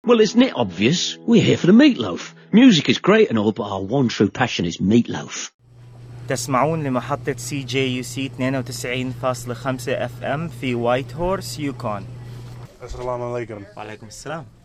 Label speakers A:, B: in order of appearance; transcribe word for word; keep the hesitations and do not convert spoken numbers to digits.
A: Well, isn't it obvious? We're here for the meatloaf. Music is great and all, but our one true passion is meatloaf.
B: تسمعون لمحطة سي جي يو سي اثنين وتسعين فاصلة خمسة اف ام في وايت هورس يوكون.
C: السلام عليكم.
B: وعليكم السلام.